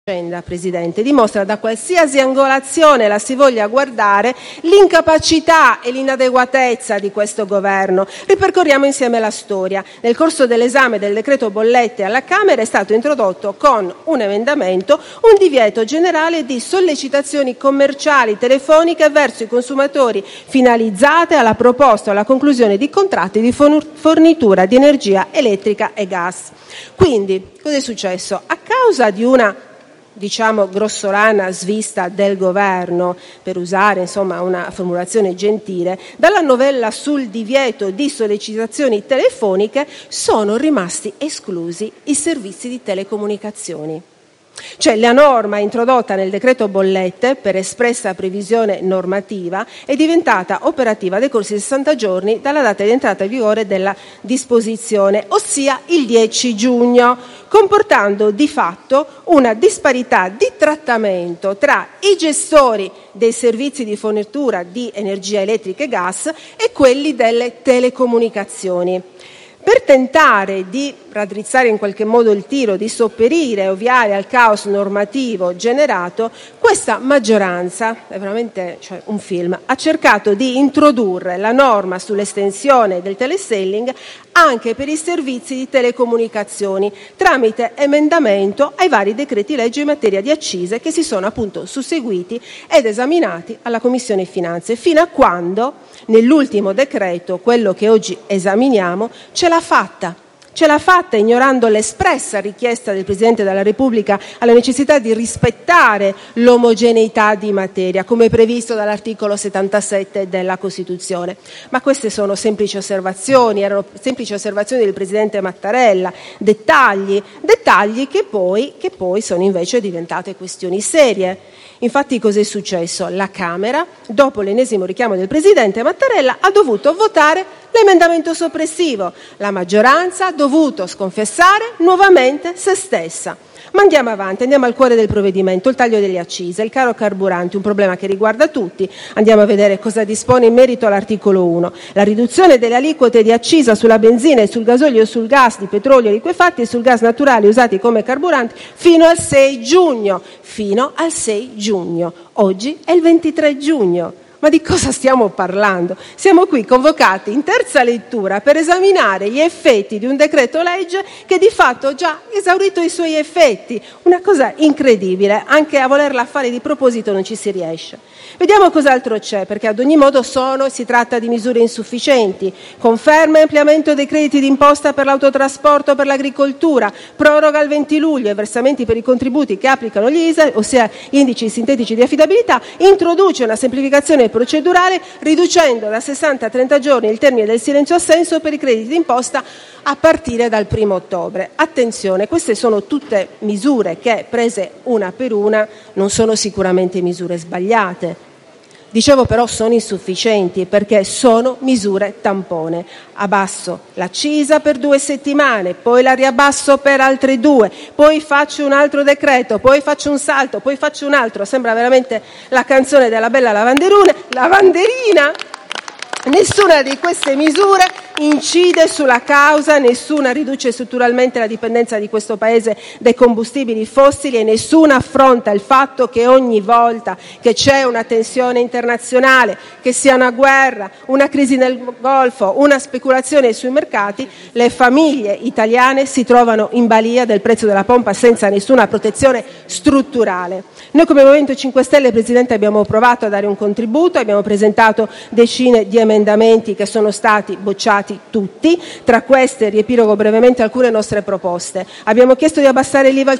Presidente, dimostra da qualsiasi angolazione la si voglia guardare l'incapacità e l'inadeguatezza di questo governo. Ripercorriamo insieme la storia. Nel corso dell'esame del decreto bollette alla Camera è stato introdotto con un emendamento un divieto generale di sollecitazioni commerciali telefoniche verso i consumatori finalizzate alla proposta o alla conclusione di contratti di fornitura di energia elettrica e gas. Quindi, cosa è successo? A causa di una grossolana svista del governo, per usare una formulazione gentile, dalla novella sul divieto di sollecitazioni telefoniche sono rimasti esclusi i servizi di telecomunicazioni. Cioè la norma introdotta nel decreto bollette per espressa previsione normativa è diventata operativa a decorsi 60 giorni dalla data di entrata in vigore della disposizione, ossia il 10 giugno, comportando di fatto una disparità di trattamento tra i gestori dei servizi di fornitura di energia elettrica e gas e quelli delle telecomunicazioni. Per tentare di raddrizzare in qualche modo il tiro, di sopperire e ovviare al caos normativo generato, questa maggioranza, è veramente un film, ha cercato di introdurre la norma sull'estensione del teleselling anche per i servizi di telecomunicazioni tramite emendamento ai vari decreti legge in materia di accise che si sono appunto susseguiti ed esaminati alla Commissione Finanze, fino a quando nell'ultimo decreto, quello che oggi esaminiamo, ce l'ha fatta ignorando l'espressa richiesta del Presidente della Repubblica alla necessità di rispettare l'omogeneità di materia, come previsto dall'articolo 77 della Costituzione. Ma queste sono semplici osservazioni, erano semplici osservazioni del Presidente Mattarella, dettagli che poi sono invece diventate questioni serie. Infatti cos'è successo? La Camera, dopo l'ennesimo richiamo del Presidente Mattarella, ha dovuto votare l'emendamento soppressivo. La maggioranza ha dovuto sconfessare nuovamente se stessa. Ma andiamo avanti, andiamo al cuore del provvedimento, il taglio delle accise, il caro carburanti, un problema che riguarda tutti. Andiamo a vedere cosa dispone in merito all'articolo 1. La riduzione delle aliquote di accisa sulla benzina e sul gasolio e sul gas di petrolio liquefatti e sul gas naturale usati come carburanti fino al 6 giugno. Fino al 6 giugno. Oggi è il 23 giugno. Ma di cosa stiamo parlando? Siamo qui convocati in terza lettura per esaminare gli effetti di un decreto legge che di fatto ha già esaurito i suoi effetti. Una cosa incredibile, anche a volerla fare di proposito non ci si riesce. Vediamo cos'altro c'è, perché ad ogni modo si tratta di misure insufficienti. Conferma e ampliamento dei crediti d'imposta per l'autotrasporto, per l'agricoltura, proroga al 20 luglio i versamenti per i contributi che applicano gli ISA, ossia indici sintetici di affidabilità, introduce una semplificazione procedurale riducendo da 60 a 30 giorni il termine del silenzio assenso per i crediti d'imposta a partire dal 1° ottobre. Attenzione, queste sono tutte misure che, prese una per una, non sono sicuramente misure sbagliate. Dicevo però sono insufficienti perché sono misure tampone. Abbasso l'accisa per 2 settimane, poi la riabbasso per altre 2, poi faccio un altro decreto, poi faccio un salto, poi faccio un altro. Sembra veramente la canzone della bella lavanderina. Nessuna di queste misure incide sulla causa, nessuna riduce strutturalmente la dipendenza di questo Paese dai combustibili fossili e nessuna affronta il fatto che ogni volta che c'è una tensione internazionale, che sia una guerra, una crisi nel Golfo, una speculazione sui mercati, le famiglie italiane si trovano in balia del prezzo della pompa senza nessuna protezione strutturale. Noi come Movimento 5 Stelle, Presidente, abbiamo provato a dare un contributo, abbiamo presentato decine di emendamenti che sono stati bocciati tutti. Tra queste riepilogo brevemente alcune nostre proposte. Abbiamo chiesto di abbassare l'IVA al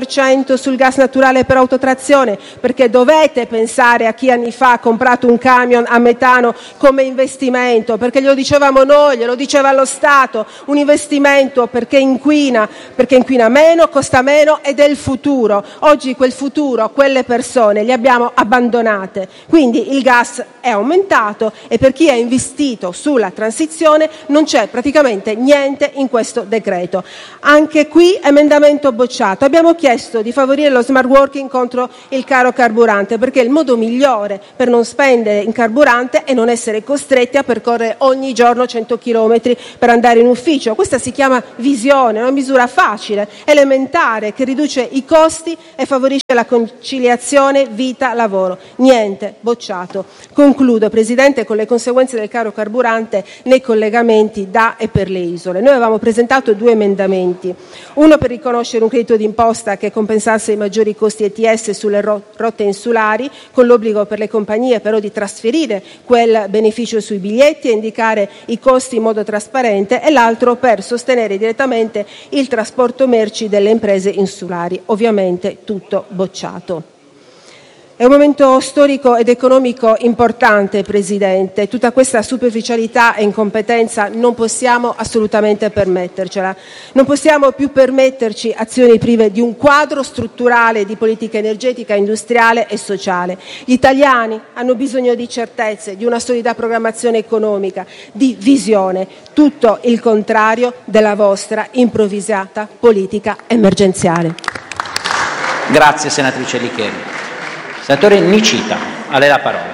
5% sul gas naturale per autotrazione, perché dovete pensare a chi anni fa ha comprato un camion a metano come investimento, perché glielo dicevamo noi, glielo diceva lo Stato, un investimento perché inquina meno, costa meno ed è il futuro. Oggi quel futuro, quelle persone le abbiamo abbandonate, quindi il gas è aumentato e per chi ha investito sulla transizione non c'è praticamente niente in questo decreto. Anche qui emendamento bocciato. Abbiamo chiesto di favorire lo smart working contro il caro carburante, perché il modo migliore per non spendere in carburante è non essere costretti a percorrere ogni giorno 100 chilometri per andare in ufficio. Questa si chiama visione, una misura facile, elementare, che riduce i costi e favorisce la conciliazione vita-lavoro. Niente, bocciato. Concludo, Presidente, con le conseguenze del caro carburante nei collegamenti da e per le isole. Noi avevamo presentato 2 emendamenti, uno per riconoscere un credito d'imposta che compensasse i maggiori costi ETS sulle rotte insulari, con l'obbligo per le compagnie però di trasferire quel beneficio sui biglietti e indicare i costi in modo trasparente, e l'altro per sostenere direttamente il trasporto merci delle imprese insulari. Ovviamente tutto bocciato. È un momento storico ed economico importante, Presidente. Tutta questa superficialità e incompetenza non possiamo assolutamente permettercela. Non possiamo più permetterci azioni prive di un quadro strutturale di politica energetica, industriale e sociale. Gli italiani hanno bisogno di certezze, di una solida programmazione economica, di visione. Tutto il contrario della vostra improvvisata politica emergenziale. Grazie, senatrice Licheri. Senatore Nicita, a lei la parola.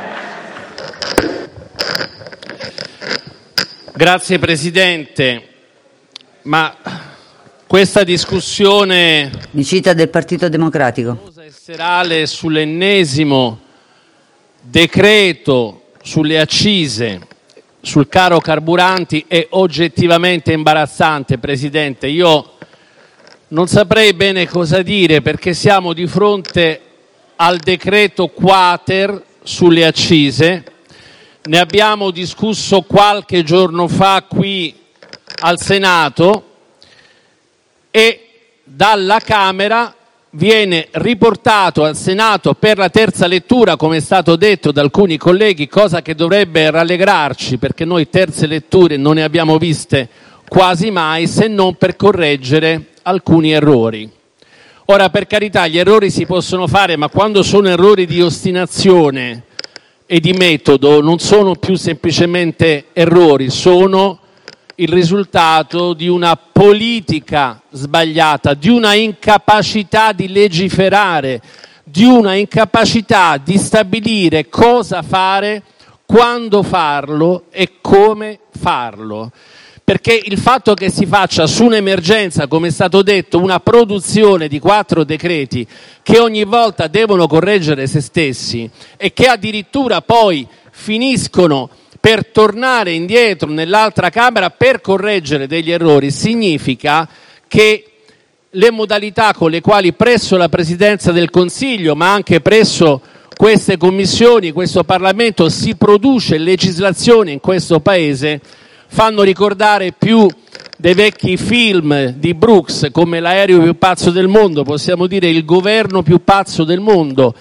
Grazie Presidente, ma questa discussione Nicita del Partito Democratico serale sull'ennesimo decreto sulle accise, sul caro carburanti è oggettivamente imbarazzante, Presidente. Io non saprei bene cosa dire, perché siamo di fronte al decreto quater sulle accise. Ne abbiamo discusso qualche giorno fa qui al Senato e dalla Camera viene riportato al Senato per la terza lettura, come è stato detto da alcuni colleghi, cosa che dovrebbe rallegrarci, perché noi terze letture non ne abbiamo viste quasi mai, se non per correggere alcuni errori. Ora, per carità, gli errori si possono fare, ma quando sono errori di ostinazione e di metodo non sono più semplicemente errori, sono il risultato di una politica sbagliata, di una incapacità di legiferare, di una incapacità di stabilire cosa fare, quando farlo e come farlo. Perché il fatto che si faccia su un'emergenza, come è stato detto, una produzione di 4 decreti che ogni volta devono correggere se stessi e che addirittura poi finiscono per tornare indietro nell'altra Camera per correggere degli errori, significa che le modalità con le quali presso la Presidenza del Consiglio, ma anche presso queste commissioni, questo Parlamento, si produce legislazione in questo Paese, fanno ricordare più dei vecchi film di Brooks, come L'aereo più pazzo del mondo, possiamo dire il governo più pazzo del mondo,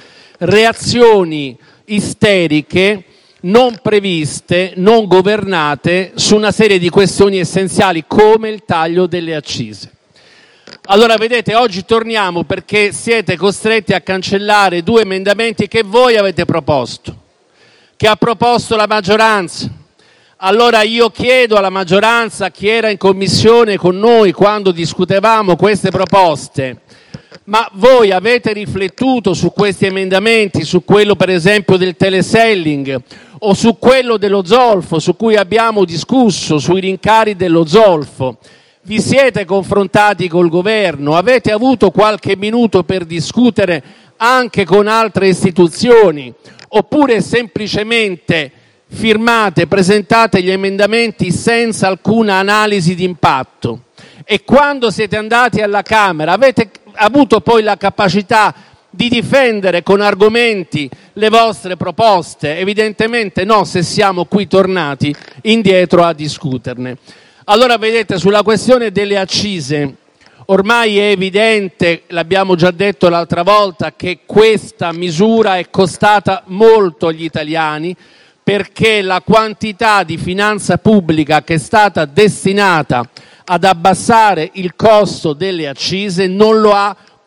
reazioni isteriche, non previste, non governate su una serie di questioni essenziali come il taglio delle accise. Allora, vedete, oggi torniamo perché siete costretti a cancellare 2 emendamenti che voi avete proposto, che ha proposto la maggioranza. Allora io chiedo alla maggioranza, chi era in commissione con noi quando discutevamo queste proposte, ma voi avete riflettuto su questi emendamenti, su quello per esempio del teleselling o su quello dello zolfo, su cui abbiamo discusso, sui rincari dello zolfo? Vi siete confrontati col governo? Avete avuto qualche minuto per discutere anche con altre istituzioni? Oppure semplicemente firmate, presentate gli emendamenti senza alcuna analisi di impatto? E quando siete andati alla Camera avete avuto poi la capacità di difendere con argomenti le vostre proposte? Evidentemente no, se siamo qui tornati indietro a discuterne. Allora, vedete, sulla questione delle accise ormai è evidente, l'abbiamo già detto l'altra volta, che questa misura è costata molto agli italiani, perché la quantità di finanza pubblica che è stata destinata ad abbassare il costo delle accise non lo ha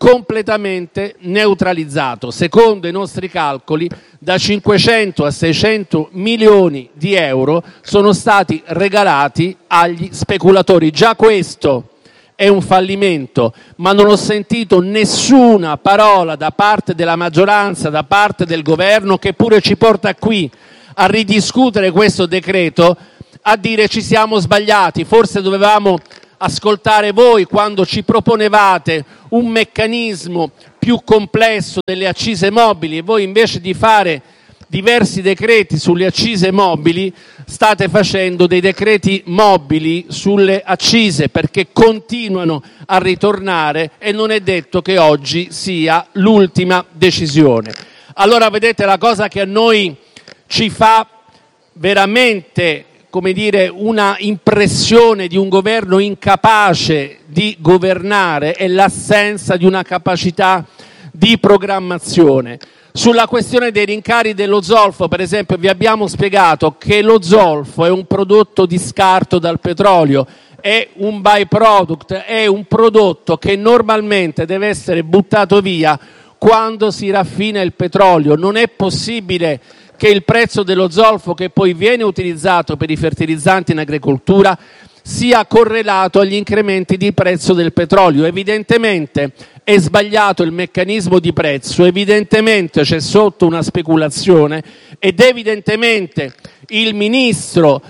completamente neutralizzato. Secondo i nostri calcoli, da 500 a 600 milioni di euro sono stati regalati agli speculatori. Già questo è un fallimento, ma non ho sentito nessuna parola da parte della maggioranza, da parte del governo, che pure ci porta qui a ridiscutere questo decreto, a dire ci siamo sbagliati, forse dovevamo ascoltare voi quando ci proponevate un meccanismo più complesso delle accise mobili, e voi invece di fare diversi decreti sulle accise mobili state facendo dei decreti mobili sulle accise, perché continuano a ritornare e non è detto che oggi sia l'ultima decisione. Allora, vedete, la cosa che a noi ci fa veramente, come dire, una impressione di un governo incapace di governare è l'assenza di una capacità di programmazione. Sulla questione dei rincari dello zolfo, per esempio, vi abbiamo spiegato che lo zolfo è un prodotto di scarto dal petrolio, è un byproduct, è un prodotto che normalmente deve essere buttato via quando si raffina il petrolio. Non è possibile che il prezzo dello zolfo, che poi viene utilizzato per i fertilizzanti in agricoltura, sia correlato agli incrementi di prezzo del petrolio. Evidentemente è sbagliato il meccanismo di prezzo, evidentemente c'è sotto una speculazione ed evidentemente il ministro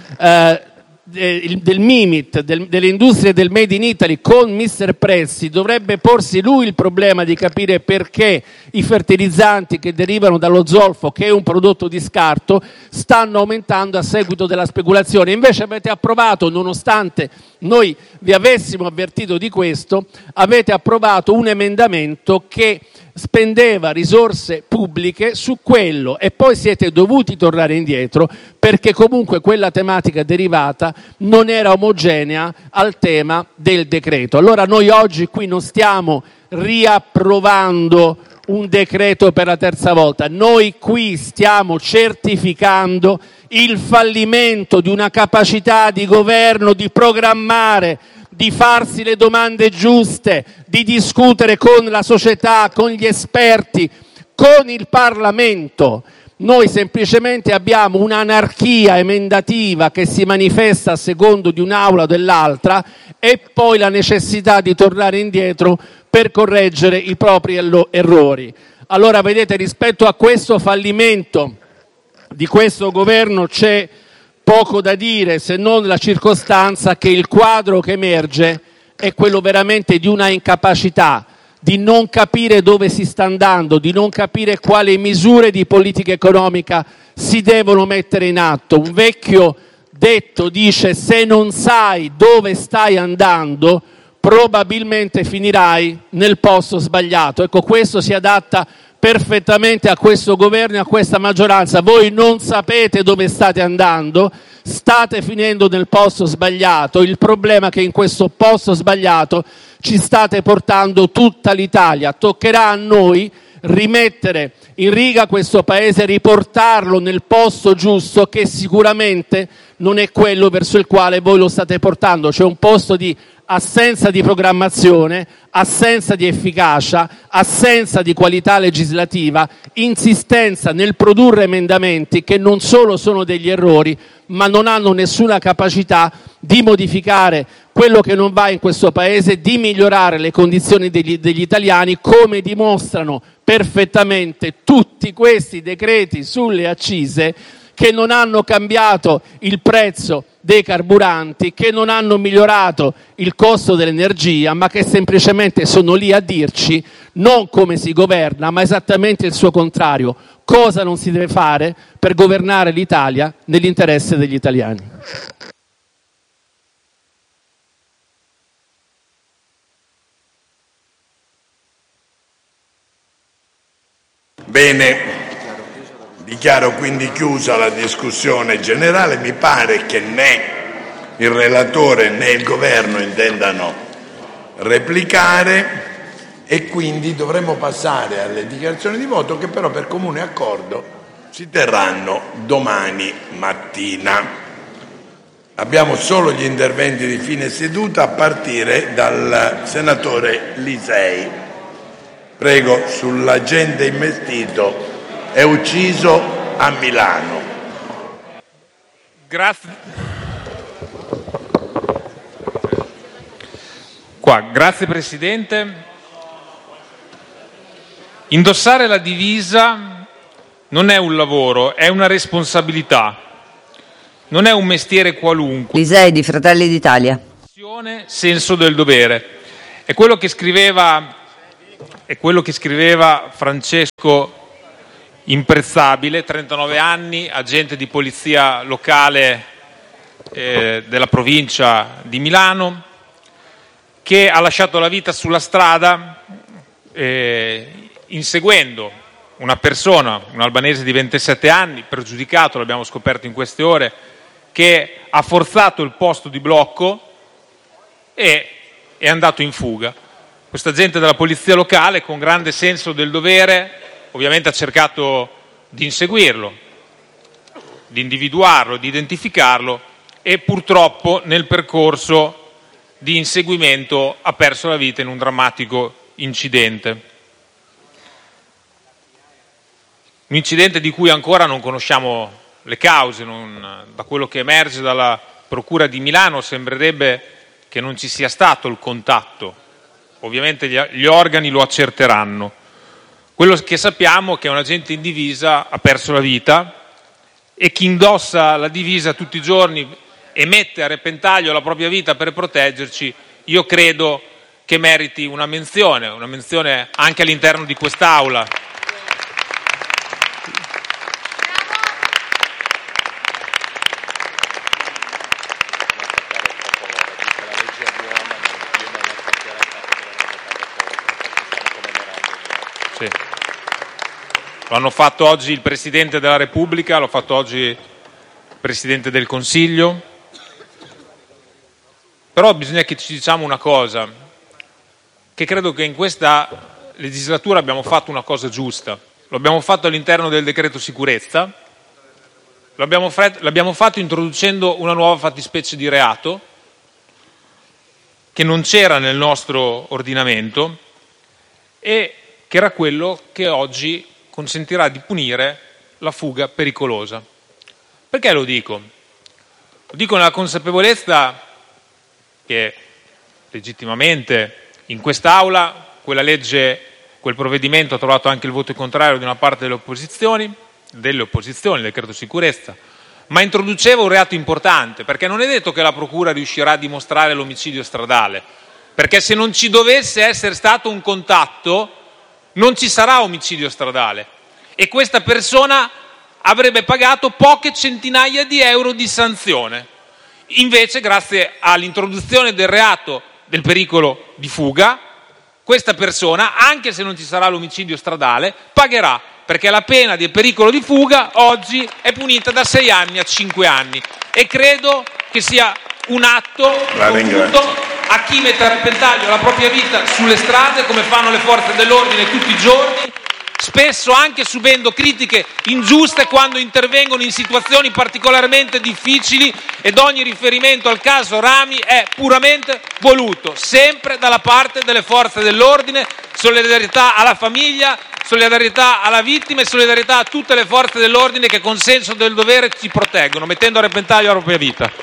del MIMIT, delle industrie del Made in Italy, con Mister Prezzi, dovrebbe porsi lui il problema di capire perché i fertilizzanti che derivano dallo zolfo, che è un prodotto di scarto, stanno aumentando a seguito della speculazione. Invece avete approvato, nonostante noi vi avessimo avvertito di questo, avete approvato un emendamento che spendeva risorse pubbliche su quello, e poi siete dovuti tornare indietro perché comunque quella tematica derivata non era omogenea al tema del decreto. Allora noi oggi qui non stiamo riapprovando un decreto per la terza volta, noi qui stiamo certificando il fallimento di una capacità di governo di programmare, di farsi le domande giuste, di discutere con la società, con gli esperti, con il Parlamento. Noi semplicemente abbiamo un'anarchia emendativa che si manifesta a secondo di un'aula o dell'altra, e poi la necessità di tornare indietro per correggere i propri errori. Allora, vedete, rispetto a questo fallimento di questo governo c'è poco da dire, se non la circostanza che il quadro che emerge è quello veramente di una incapacità, di non capire dove si sta andando, di non capire quali misure di politica economica si devono mettere in atto. Un vecchio detto dice: se non sai dove stai andando, probabilmente finirai nel posto sbagliato. Ecco, questo si adatta perfettamente a questo governo e a questa maggioranza. Voi non sapete dove state andando, state finendo nel posto sbagliato. Il problema è che in questo posto sbagliato ci state portando tutta l'Italia. Toccherà a noi rimettere in riga questo paese, riportarlo nel posto giusto, che sicuramente non è quello verso il quale voi lo state portando. C'è un posto di assenza di programmazione, assenza di efficacia, assenza di qualità legislativa, insistenza nel produrre emendamenti che non solo sono degli errori, ma non hanno nessuna capacità di modificare quello che non va in questo paese, di migliorare le condizioni degli italiani, come dimostrano perfettamente tutti questi decreti sulle accise, che non hanno cambiato il prezzo dei carburanti, che non hanno migliorato il costo dell'energia, ma che semplicemente sono lì a dirci non come si governa, ma esattamente il suo contrario: cosa non si deve fare per governare l'Italia nell'interesse degli italiani. Bene. Dichiaro quindi chiusa la discussione generale. Mi pare che né il relatore né il governo intendano replicare e quindi dovremo passare alle dichiarazioni di voto, che però per comune accordo si terranno domani mattina. Abbiamo solo gli interventi di fine seduta, a partire dal senatore Lisei. Prego, sull'agente investito è ucciso a Milano. Grazie Presidente. Indossare la divisa non è un lavoro, è una responsabilità. Non è un mestiere qualunque. Lisei di Fratelli d'Italia. Senso del dovere. È quello che scriveva Francesco Imprezzabile, 39 anni, agente di polizia locale della provincia di Milano, che ha lasciato la vita sulla strada inseguendo una persona, un albanese di 27 anni, pregiudicato, l'abbiamo scoperto in queste ore, che ha forzato il posto di blocco e è andato in fuga. Questo agente della polizia locale, con grande senso del dovere, ovviamente ha cercato di inseguirlo, di individuarlo, di identificarlo e purtroppo nel percorso di inseguimento ha perso la vita in un drammatico incidente. Un incidente di cui ancora non conosciamo le cause. Da quello che emerge dalla Procura di Milano sembrerebbe che non ci sia stato il contatto. Ovviamente gli organi lo accerteranno. Quello che sappiamo è che un agente in divisa ha perso la vita e chi indossa la divisa tutti i giorni e mette a repentaglio la propria vita per proteggerci, io credo che meriti una menzione anche all'interno di quest'Aula. Sì. Lo hanno fatto oggi il Presidente della Repubblica, l'ha fatto oggi il Presidente del Consiglio. Però bisogna che ci diciamo una cosa, che credo che in questa legislatura abbiamo fatto una cosa giusta. Lo abbiamo fatto all'interno del decreto sicurezza, l'abbiamo fatto introducendo una nuova fattispecie di reato che non c'era nel nostro ordinamento e che era quello che oggi consentirà di punire la fuga pericolosa. Perché lo dico? Lo dico nella consapevolezza che legittimamente in quest'Aula quel provvedimento ha trovato anche il voto contrario di una parte delle opposizioni, il decreto sicurezza, ma introduceva un reato importante, perché non è detto che la Procura riuscirà a dimostrare l'omicidio stradale, perché se non ci dovesse essere stato un contatto non ci sarà omicidio stradale e questa persona avrebbe pagato poche centinaia di euro di sanzione. Invece, grazie all'introduzione del reato del pericolo di fuga, questa persona, anche se non ci sarà l'omicidio stradale, pagherà, perché la pena del pericolo di fuga oggi è punita da 6 anni a 5 anni e credo che sia un atto dovuto a chi mette a repentaglio la propria vita sulle strade, come fanno le forze dell'ordine tutti i giorni, spesso anche subendo critiche ingiuste quando intervengono in situazioni particolarmente difficili, ed ogni riferimento al caso Rami è puramente voluto, sempre dalla parte delle forze dell'ordine. Solidarietà alla famiglia, solidarietà alla vittima e solidarietà a tutte le forze dell'ordine che con senso del dovere ci proteggono, mettendo a repentaglio la propria vita.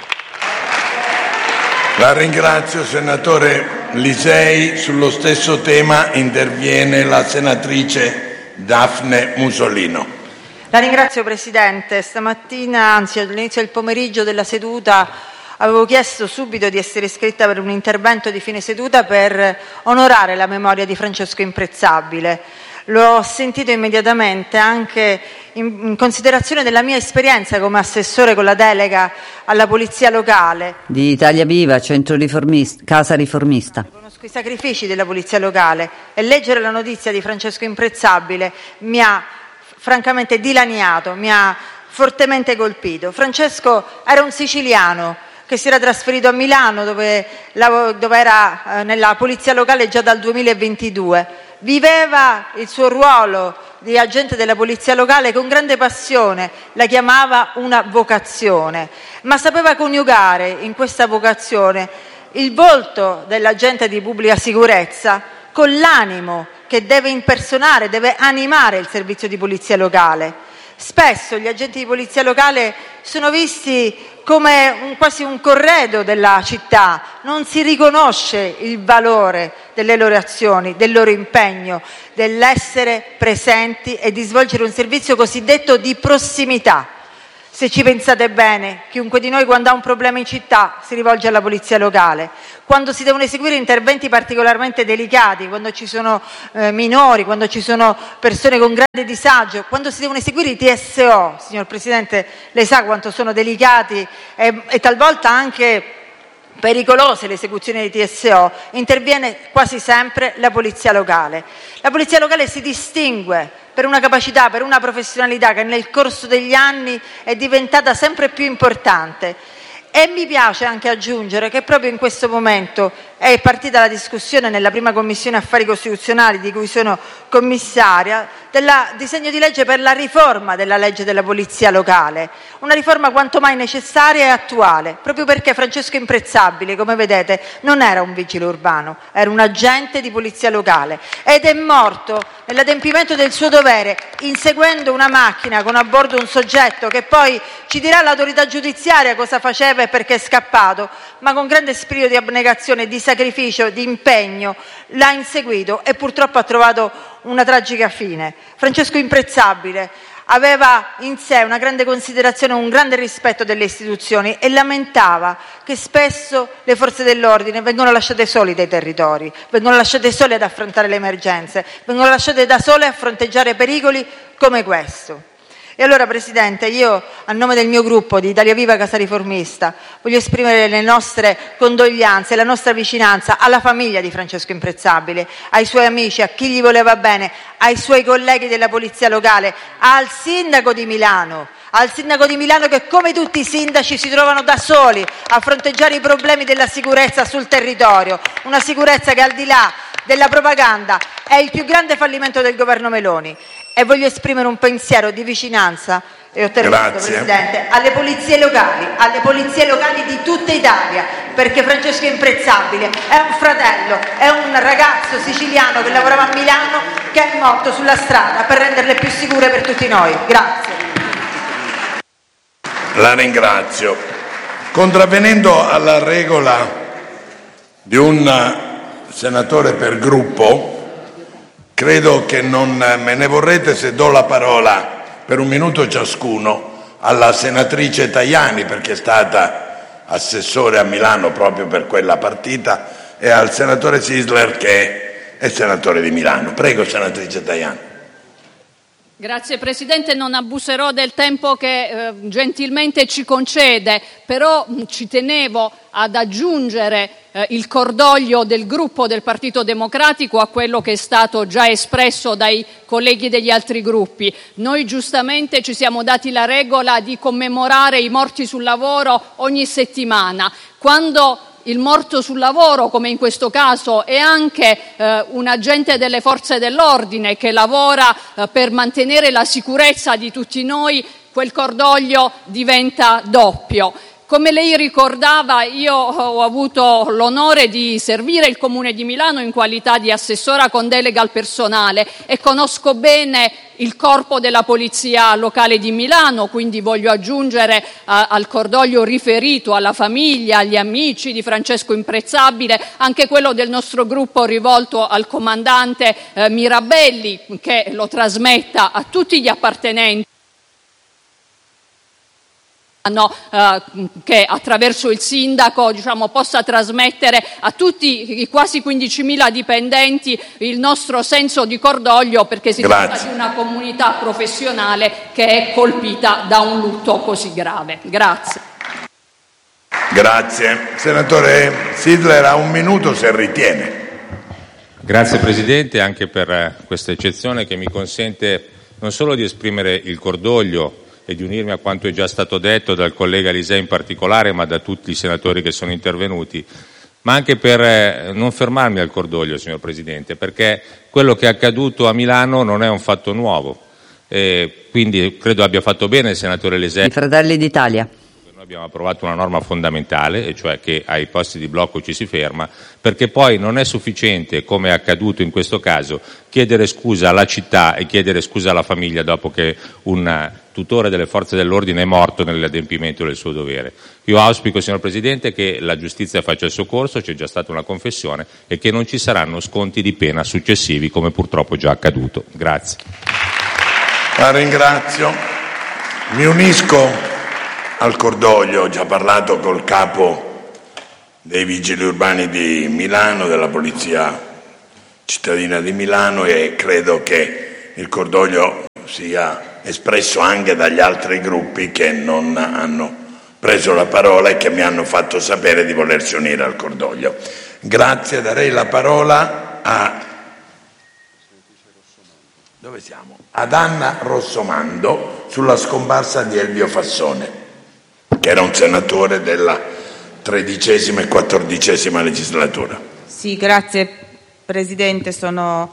La ringrazio, senatore Lisei. Sullo stesso tema interviene la senatrice Daphne Musolino. La ringrazio Presidente. Stamattina, anzi all'inizio del pomeriggio della seduta, avevo chiesto subito di essere iscritta per un intervento di fine seduta per onorare la memoria di Francesco Imprezzabile. L'ho sentito immediatamente anche in considerazione della mia esperienza come assessore con la delega alla polizia locale. Di Italia Viva, centro riformista, casa riformista. Conosco i sacrifici della polizia locale e leggere la notizia di Francesco Imprezzabile mi ha francamente dilaniato, mi ha fortemente colpito. Francesco era un siciliano che si era trasferito a Milano, dove era nella polizia locale già dal 2022. Viveva il suo ruolo di agente della polizia locale con grande passione, la chiamava una vocazione, ma sapeva coniugare in questa vocazione il volto dell'agente di pubblica sicurezza con l'animo che deve impersonare, deve animare il servizio di polizia locale. Spesso gli agenti di polizia locale sono visti come quasi un corredo della città, non si riconosce il valore delle loro azioni, del loro impegno, dell'essere presenti e di svolgere un servizio cosiddetto di prossimità. Se ci pensate bene, chiunque di noi quando ha un problema in città si rivolge alla polizia locale. Quando si devono eseguire interventi particolarmente delicati, quando ci sono minori, quando ci sono persone con grande disagio, quando si devono eseguire i TSO, signor Presidente, lei sa quanto sono delicati e talvolta anche pericolose le esecuzioni di TSO, interviene quasi sempre la polizia locale. La polizia locale si distingue per una capacità, per una professionalità che nel corso degli anni è diventata sempre più importante. E mi piace anche aggiungere che proprio in questo momento è partita la discussione nella prima Commissione Affari Costituzionali, di cui sono commissaria, del disegno di legge per la riforma della legge della polizia locale, una riforma quanto mai necessaria e attuale, proprio perché Francesco Imprezzabile, come vedete, non era un vigile urbano, era un agente di polizia locale ed è morto nell'adempimento del suo dovere, inseguendo una macchina con a bordo un soggetto che poi ci dirà l'autorità giudiziaria cosa faceva e perché è scappato, ma con grande spirito di abnegazione, di sacrificio, di impegno l'ha inseguito e purtroppo ha trovato una tragica fine. Francesco Imprezzabile aveva in sé una grande considerazione, un grande rispetto delle istituzioni e lamentava che spesso le forze dell'ordine vengono lasciate soli dai territori, vengono lasciate sole ad affrontare le emergenze, vengono lasciate da sole a fronteggiare pericoli come questo. E allora, Presidente, io a nome del mio gruppo di Italia Viva Casa Riformista voglio esprimere le nostre condoglianze e la nostra vicinanza alla famiglia di Francesco Imprezzabile, ai suoi amici, a chi gli voleva bene, ai suoi colleghi della polizia locale, al sindaco di Milano che come tutti i sindaci si trovano da soli a fronteggiare i problemi della sicurezza sul territorio, una sicurezza che al di là della propaganda è il più grande fallimento del governo Meloni. E voglio esprimere un pensiero di vicinanza, e ho terminato, Presidente, alle polizie locali di tutta Italia, perché Francesco Imprezzabile è un fratello, è un ragazzo siciliano che lavorava a Milano, che è morto sulla strada per renderle più sicure per tutti noi. Grazie. La ringrazio. Contravvenendo alla regola di un senatore per gruppo, credo che non me ne vorrete se do la parola per un minuto ciascuno alla senatrice Tajani, perché è stata assessore a Milano proprio per quella partita, e al senatore Sisler, che è senatore di Milano. Prego, senatrice Tajani. Grazie Presidente, non abuserò del tempo che gentilmente ci concede, però ci tenevo ad aggiungere il cordoglio del gruppo del Partito Democratico a quello che è stato già espresso dai colleghi degli altri gruppi. Noi giustamente ci siamo dati la regola di commemorare i morti sul lavoro ogni settimana. Quando il morto sul lavoro, come in questo caso, è anche un agente delle forze dell'ordine che lavora per mantenere la sicurezza di tutti noi, quel cordoglio diventa doppio. Come lei ricordava, io ho avuto l'onore di servire il Comune di Milano in qualità di assessora con delega al personale e conosco bene il corpo della Polizia Locale di Milano, quindi voglio aggiungere al cordoglio riferito alla famiglia, agli amici di Francesco Imprezzabile, anche quello del nostro gruppo rivolto al comandante Mirabelli, che lo trasmetta a tutti gli appartenenti che attraverso il sindaco possa trasmettere a tutti i quasi 15.000 dipendenti il nostro senso di cordoglio, perché si tratta di una comunità professionale che è colpita da un lutto così grave. Grazie. Grazie. Senatore Sisler, ha un minuto se ritiene. Grazie Presidente anche per questa eccezione che mi consente non solo di esprimere il cordoglio e di unirmi a quanto è già stato detto dal collega Lisei in particolare, ma da tutti i senatori che sono intervenuti, ma anche per non fermarmi al cordoglio, signor Presidente, perché quello che è accaduto a Milano non è un fatto nuovo, quindi credo abbia fatto bene il senatore Lisei. I Fratelli d'Italia. abbiamo approvato una norma fondamentale, e cioè che ai posti di blocco ci si ferma, perché poi non è sufficiente, come è accaduto in questo caso, chiedere scusa alla città e chiedere scusa alla famiglia dopo che un tutore delle forze dell'ordine è morto nell'adempimento del suo dovere. Io auspico, signor Presidente, che la giustizia faccia il suo corso, c'è già stata una confessione, e che non ci saranno sconti di pena successivi come purtroppo è già accaduto. Grazie. La ringrazio. Mi unisco al cordoglio, ho già parlato col capo dei Vigili Urbani di Milano, della Polizia Cittadina di Milano, e credo che il cordoglio sia espresso anche dagli altri gruppi che non hanno preso la parola e che mi hanno fatto sapere di volersi unire al cordoglio. Grazie, darei la parola ad Anna Rossomando sulla scomparsa di Elvio Fassone, che era un senatore della XIII e XIV legislatura. Sì, grazie Presidente, sono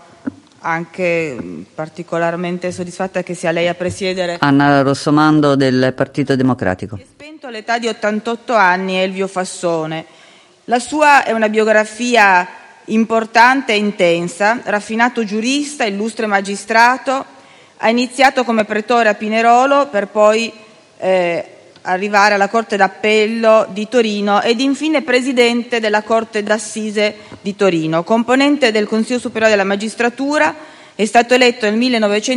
anche particolarmente soddisfatta che sia lei a presiedere. Anna Rossomando del Partito Democratico. Spento all'età di 88 anni Elvio Fassone. La sua è una biografia importante e intensa, raffinato giurista, illustre magistrato, ha iniziato come pretore a Pinerolo per poi arrivare alla Corte d'Appello di Torino ed infine presidente della Corte d'Assise di Torino. Componente del Consiglio Superiore della Magistratura, è stato eletto nel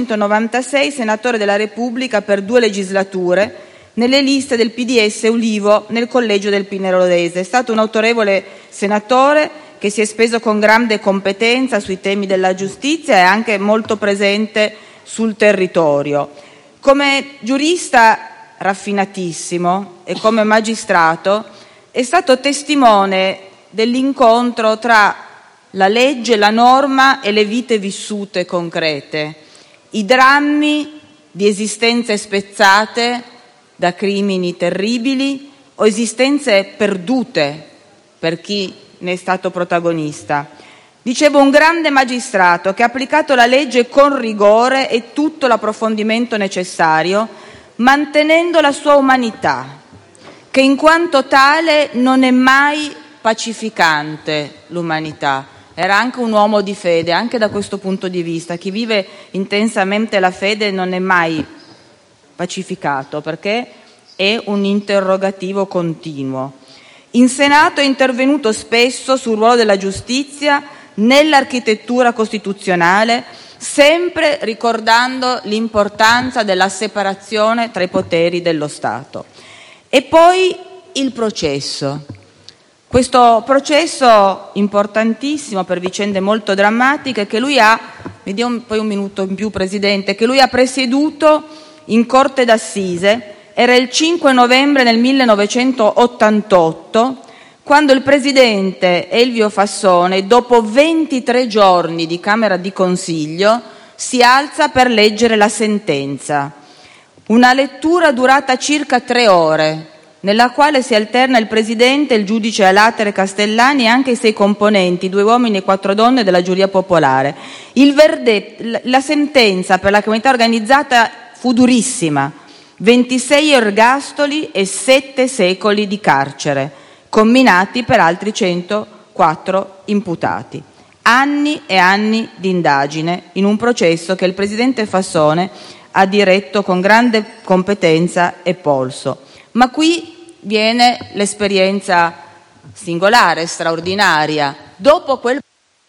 1996 senatore della Repubblica per 2 legislature nelle liste del PDS Ulivo nel collegio del Pinerolese. È stato un autorevole senatore che si è speso con grande competenza sui temi della giustizia e anche molto presente sul territorio. Come giurista raffinatissimo e come magistrato è stato testimone dell'incontro tra la legge, la norma e le vite vissute concrete, i drammi di esistenze spezzate da crimini terribili o esistenze perdute per chi ne è stato protagonista. Dicevo, un grande magistrato che ha applicato la legge con rigore e tutto l'approfondimento necessario, mantenendo la sua umanità, che in quanto tale non è mai pacificante l'umanità. Era anche un uomo di fede, anche da questo punto di vista. Chi vive intensamente la fede non è mai pacificato, perché è un interrogativo continuo. In Senato è intervenuto spesso sul ruolo della giustizia nell'architettura costituzionale, sempre ricordando l'importanza della separazione tra i poteri dello Stato. E poi il processo. Questo processo importantissimo per vicende molto drammatiche che lui ha, mi dia poi un minuto in più Presidente, che lui ha presieduto in Corte d'Assise. Era il 5 novembre del 1988, quando il presidente Elvio Fassone, dopo 23 giorni di Camera di Consiglio, si alza per leggere la sentenza. Una lettura durata circa 3 ore, nella quale si alterna il presidente, il giudice a latere Castellani e anche i 6 componenti, 2 uomini e 4 donne della giuria popolare. La sentenza per la criminalità organizzata fu durissima: 26 ergastoli e 7 secoli di carcere, comminati per altri 104 imputati. Anni e anni di indagine in un processo che il presidente Fassone ha diretto con grande competenza e polso. Ma qui viene l'esperienza singolare, straordinaria. Dopo quel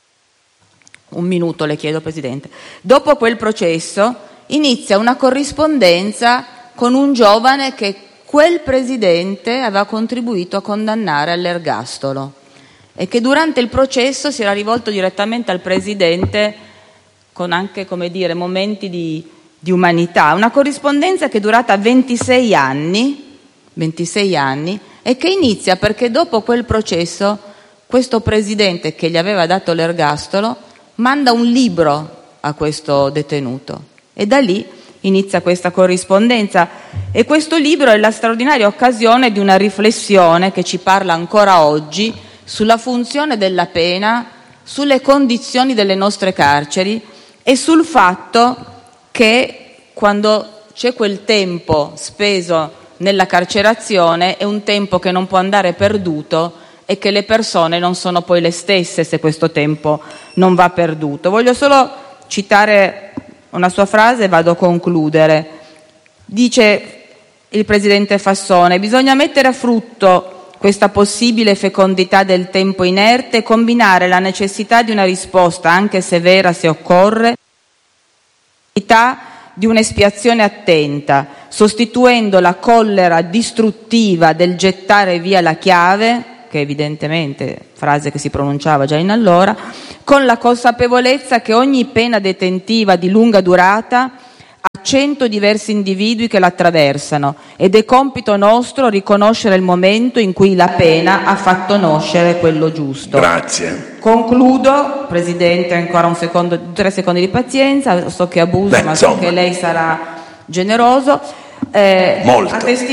Dopo quel processo inizia una corrispondenza con un giovane che quel presidente aveva contribuito a condannare all'ergastolo e che durante il processo si era rivolto direttamente al presidente con anche, come dire, momenti di umanità. Una corrispondenza che è durata 26 anni e che inizia perché dopo quel processo questo presidente che gli aveva dato l'ergastolo manda un libro a questo detenuto e da lì inizia questa corrispondenza. E questo libro è la straordinaria occasione di una riflessione che ci parla ancora oggi sulla funzione della pena, sulle condizioni delle nostre carceri e sul fatto che quando c'è quel tempo speso nella carcerazione è un tempo che non può andare perduto e che le persone non sono poi le stesse se questo tempo non va perduto. Voglio solo citare una sua frase e vado a concludere. Dice il presidente Fassone: bisogna mettere a frutto questa possibile fecondità del tempo inerte e combinare la necessità di una risposta, anche severa se occorre, di un'espiazione attenta, sostituendo la collera distruttiva del gettare via la chiave, che evidentemente frase che si pronunciava già in allora, con la consapevolezza che ogni pena detentiva di lunga durata ha 100 diversi individui che la attraversano ed è compito nostro riconoscere il momento in cui la pena ha fatto nascere quello giusto. Grazie. Concludo, Presidente, ancora 3 secondi di pazienza, so che abuso, ma so che lei sarà generoso. Molto.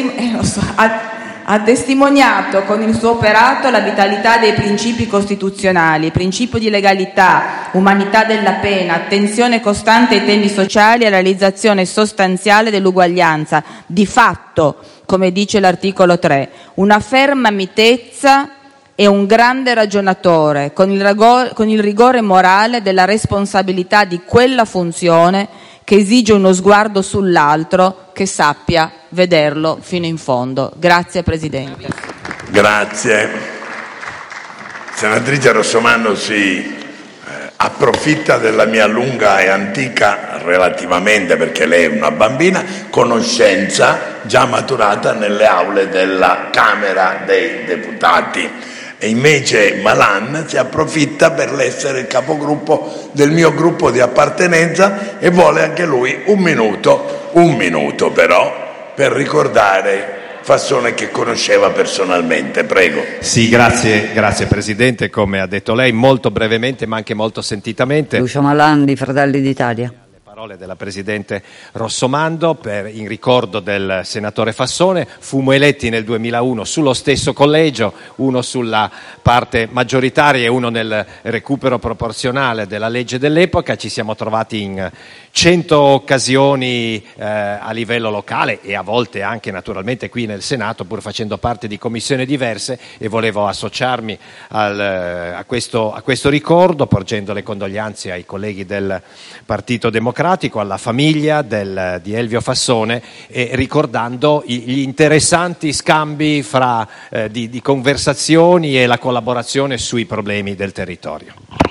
Ha testimoniato con il suo operato la vitalità dei principi costituzionali, principio di legalità, umanità della pena, attenzione costante ai temi sociali e realizzazione sostanziale dell'uguaglianza. Di fatto, come dice l'articolo 3, una ferma mitezza e un grande ragionatore, con il rigore morale della responsabilità di quella funzione che esige uno sguardo sull'altro che sappia vederlo fino in fondo. Grazie Presidente. Grazie. Senatrice Rossomando si approfitta della mia lunga e antica, relativamente perché lei è una bambina, conoscenza già maturata nelle aule della Camera dei Deputati. E invece Malan si approfitta per essere il capogruppo del mio gruppo di appartenenza e vuole anche lui un minuto però, per ricordare Fassone che conosceva personalmente. Prego. Sì, grazie Presidente, come ha detto lei, molto brevemente ma anche molto sentitamente. Lucio Malan di Fratelli d'Italia. Parole della Presidente Rossomando in ricordo del senatore Fassone. Fummo eletti nel 2001 sullo stesso collegio, uno sulla parte maggioritaria e uno nel recupero proporzionale della legge dell'epoca. Ci siamo trovati in 100 occasioni a livello locale e a volte anche naturalmente qui nel Senato, pur facendo parte di commissioni diverse, e volevo associarmi a questo ricordo, porgendo le condoglianze ai colleghi del Partito Democratico, alla famiglia di Elvio Fassone, e ricordando gli interessanti scambi di conversazioni e la collaborazione sui problemi del territorio.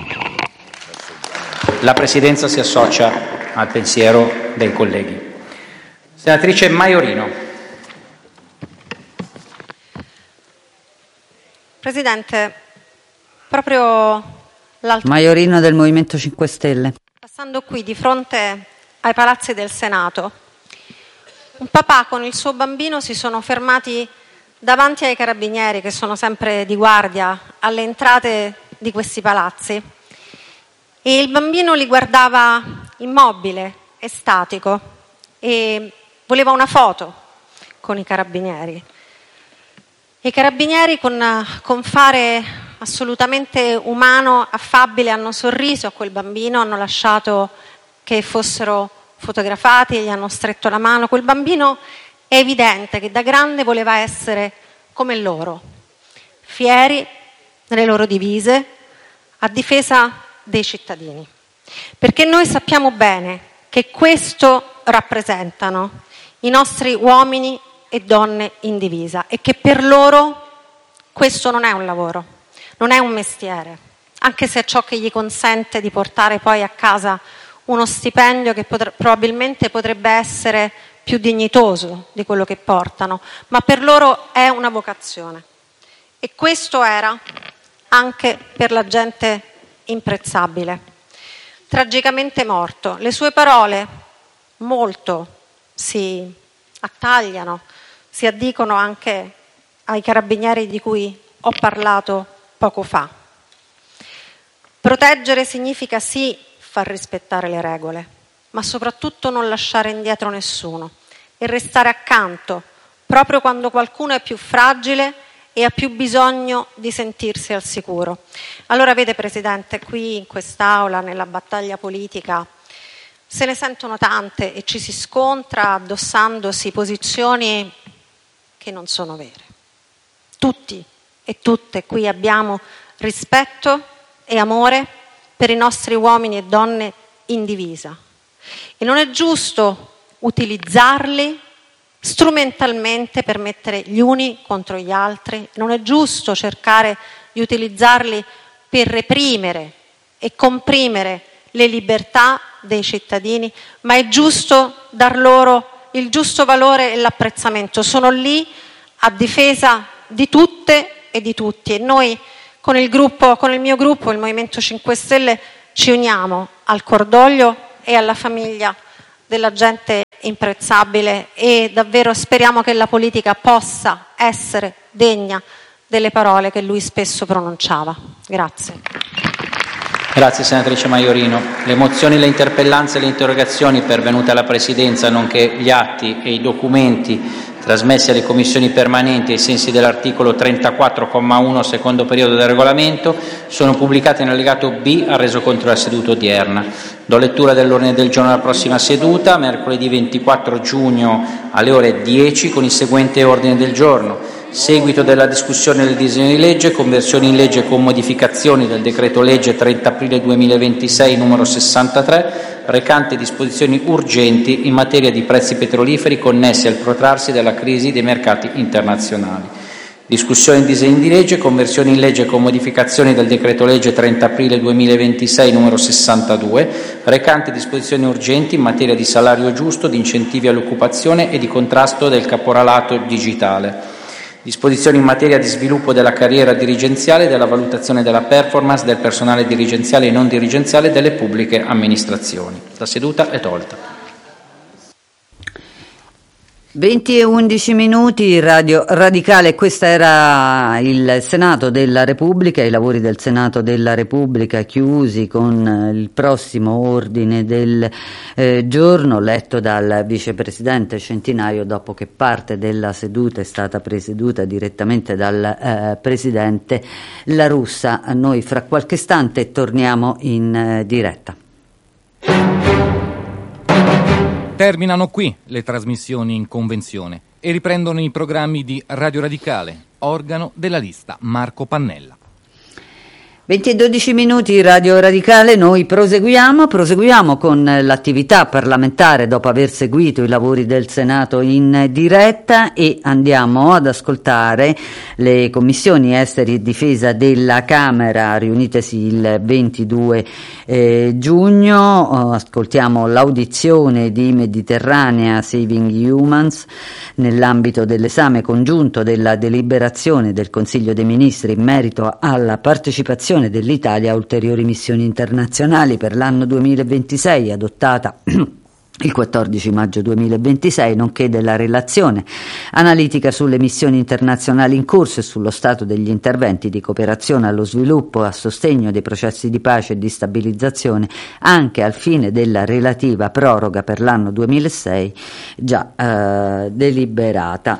La Presidenza si associa al pensiero dei colleghi. Senatrice Maiorino. Presidente, proprio l'altro Maiorino del Movimento 5 Stelle. Passando qui di fronte ai palazzi del Senato, un papà con il suo bambino si sono fermati davanti ai carabinieri che sono sempre di guardia alle entrate di questi palazzi, e il bambino li guardava immobile, estatico, e voleva una foto con i carabinieri. E i carabinieri con fare assolutamente umano, affabile, hanno sorriso a quel bambino, hanno lasciato che fossero fotografati, gli hanno stretto la mano. Quel bambino è evidente che da grande voleva essere come loro, fieri nelle loro divise, a difesa dei cittadini. Perché noi sappiamo bene che questo rappresentano i nostri uomini e donne in divisa, e che per loro questo non è un lavoro, non è un mestiere, anche se è ciò che gli consente di portare poi a casa uno stipendio che probabilmente potrebbe essere più dignitoso di quello che portano, ma per loro è una vocazione. E questo era anche per l'agente imprezzabile, tragicamente morto. Le sue parole molto si attagliano, si addicono anche ai carabinieri di cui ho parlato poco fa. Proteggere significa sì far rispettare le regole, ma soprattutto non lasciare indietro nessuno e restare accanto proprio quando qualcuno è più fragile e ha più bisogno di sentirsi al sicuro. Allora vede Presidente, qui in quest'Aula, nella battaglia politica, se ne sentono tante e ci si scontra addossandosi posizioni che non sono vere. Tutti e tutte qui abbiamo rispetto e amore per i nostri uomini e donne in divisa e non è giusto utilizzarli strumentalmente per mettere gli uni contro gli altri, non è giusto cercare di utilizzarli per reprimere e comprimere le libertà dei cittadini, ma è giusto dar loro il giusto valore e l'apprezzamento. Sono lì a difesa di tutte e di tutti e noi con il mio gruppo, il Movimento 5 Stelle, ci uniamo al cordoglio e alla famiglia della gente imprezzabile e davvero speriamo che la politica possa essere degna delle parole che lui spesso pronunciava. Grazie. Grazie senatrice Maiorino. Le mozioni, le interpellanze e le interrogazioni pervenute alla Presidenza, nonché gli atti e i documenti trasmessi alle commissioni permanenti ai sensi dell'articolo 34,1 secondo periodo del regolamento sono pubblicati in allegato B al resoconto della seduta odierna. Do lettura dell'ordine del giorno della prossima seduta, mercoledì 24 giugno alle ore 10, con il seguente ordine del giorno. Seguito della discussione del disegno di legge, conversione in legge con modificazioni del decreto legge 30 aprile 2026 numero 63, recante disposizioni urgenti in materia di prezzi petroliferi connessi al protrarsi della crisi dei mercati internazionali. Discussione del disegno di legge, conversione in legge con modificazioni del decreto legge 30 aprile 2026 numero 62, recante disposizioni urgenti in materia di salario giusto, di incentivi all'occupazione e di contrasto del caporalato digitale. Disposizioni in materia di sviluppo della carriera dirigenziale e della valutazione della performance del personale dirigenziale e non dirigenziale delle pubbliche amministrazioni. La seduta è tolta. 20 e 11 minuti, Radio Radicale, questo era il Senato della Repubblica, i lavori del Senato della Repubblica chiusi con il prossimo ordine del giorno letto dal vicepresidente Centinaio dopo che parte della seduta è stata presieduta direttamente dal presidente La Russa. Noi fra qualche istante torniamo in diretta. Terminano qui le trasmissioni in convenzione e riprendono i programmi di Radio Radicale, organo della lista Marco Pannella. 20 e 12 minuti, Radio Radicale, noi proseguiamo con l'attività parlamentare dopo aver seguito i lavori del Senato in diretta e andiamo ad ascoltare le commissioni esteri e difesa della Camera riunitesi il 22 giugno. Ascoltiamo l'audizione di Mediterranea Saving Humans nell'ambito dell'esame congiunto della deliberazione del Consiglio dei Ministri in merito alla partecipazione dell'Italia a ulteriori missioni internazionali per l'anno 2026 adottata il 14 maggio 2026, nonché della relazione analitica sulle missioni internazionali in corso e sullo stato degli interventi di cooperazione allo sviluppo a sostegno dei processi di pace e di stabilizzazione anche al fine della relativa proroga per l'anno 2006 già deliberata.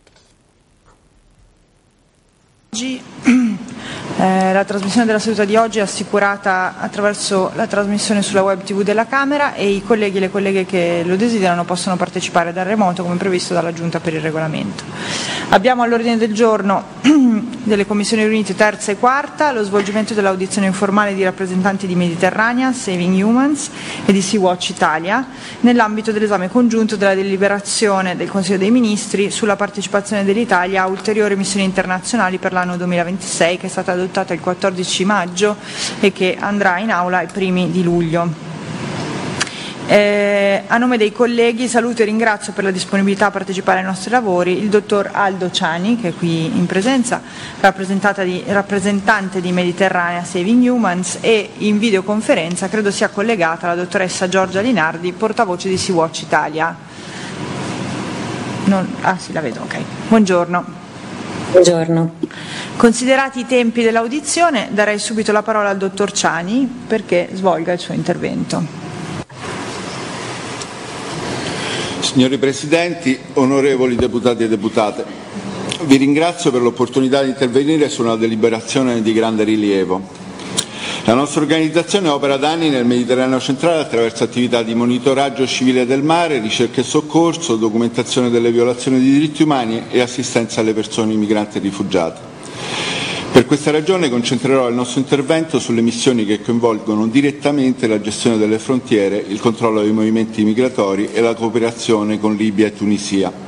La trasmissione della seduta di oggi è assicurata attraverso la trasmissione sulla web TV della Camera e i colleghi e le colleghe che lo desiderano possono partecipare da remoto come previsto dalla Giunta per il Regolamento. Abbiamo all'ordine del giorno delle commissioni riunite terza e quarta lo svolgimento dell'audizione informale di rappresentanti di Mediterranea, Saving Humans e di Sea-Watch Italia nell'ambito dell'esame congiunto della deliberazione del Consiglio dei Ministri sulla partecipazione dell'Italia a ulteriori missioni internazionali per l'anno 2026 che è stata adottata il 14 maggio e che andrà in aula i primi di luglio. A nome dei colleghi saluto e ringrazio per la disponibilità a partecipare ai nostri lavori il dottor Aldo Ciani, che è qui in presenza, rappresentante di Mediterranea Saving Humans, e in videoconferenza credo sia collegata la dottoressa Giorgia Linardi, portavoce di Sea-Watch Italia. Sì, la vedo, ok. Buongiorno. Buongiorno. Considerati i tempi dell'audizione, darei subito la parola al dottor Ciani perché svolga il suo intervento. Signori Presidenti, onorevoli deputati e deputate, vi ringrazio per l'opportunità di intervenire su una deliberazione di grande rilievo. La nostra organizzazione opera da anni nel Mediterraneo centrale attraverso attività di monitoraggio civile del mare, ricerca e soccorso, documentazione delle violazioni dei diritti umani e assistenza alle persone migranti e rifugiate. Per questa ragione concentrerò il nostro intervento sulle missioni che coinvolgono direttamente la gestione delle frontiere, il controllo dei movimenti migratori e la cooperazione con Libia e Tunisia.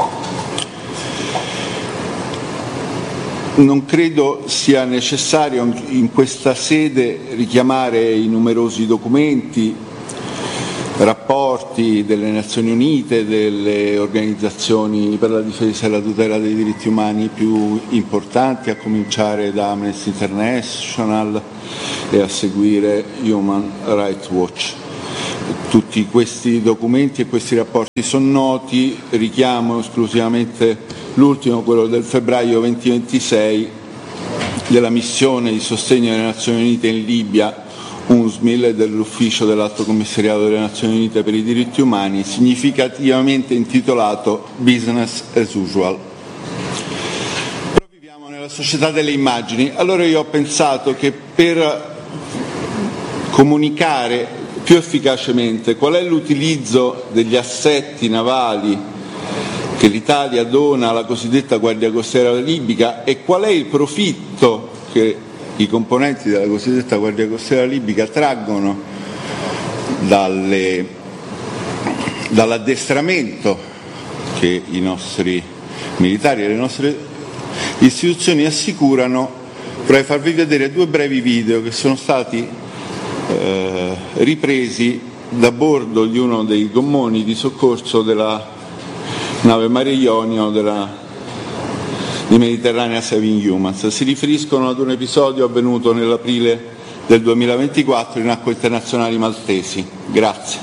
Non credo sia necessario in questa sede richiamare i numerosi documenti, rapporti delle Nazioni Unite, delle organizzazioni per la difesa e la tutela dei diritti umani più importanti, a cominciare da Amnesty International e a seguire Human Rights Watch. Tutti questi documenti e questi rapporti sono noti, richiamo esclusivamente l'ultimo, quello del febbraio 2026, della missione di sostegno delle Nazioni Unite in Libia, UNSMIL, e dell'Ufficio dell'Alto Commissariato delle Nazioni Unite per i diritti umani, significativamente intitolato Business as Usual. Però viviamo nella società delle immagini, allora io ho pensato che per comunicare più efficacemente qual è l'utilizzo degli assetti navali che l'Italia dona alla cosiddetta Guardia Costiera libica e qual è il profitto che i componenti della cosiddetta Guardia Costiera libica traggono dall'addestramento che i nostri militari e le nostre istituzioni assicurano, vorrei farvi vedere due brevi video che sono stati ripresi da bordo di uno dei gommoni di soccorso della nave Mare Ionio di Mediterranea Saving Humans. Si riferiscono ad un episodio avvenuto nell'aprile del 2024 in acque internazionali maltesi. Grazie.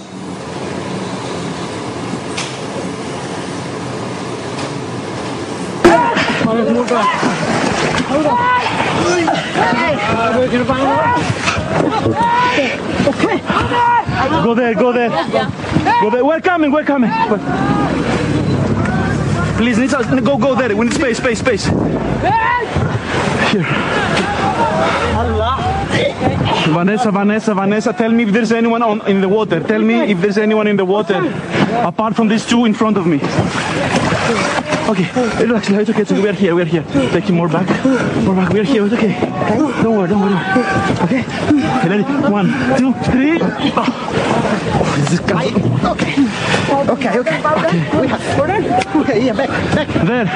Go there, go there. Go there. We're coming, we're coming. Please, go there. We need space. Here. Vanessa, tell me if there's anyone in the water. Tell me if there's anyone in the water apart from these two in front of me. Okay, relax, it's okay, we're here. Take him more back, we're here, it's okay. Don't worry. Okay, ready? 1, 2, 3. This is guy. Okay. Okay, yeah, back. There.